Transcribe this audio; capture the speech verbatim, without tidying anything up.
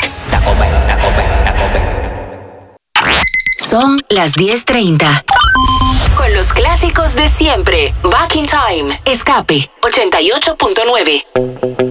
más. Taco Bell, Taco Bell, Taco Bell. Son las diez treinta. Con los clásicos de siempre. Back in Time. Escape ochenta y ocho punto nueve.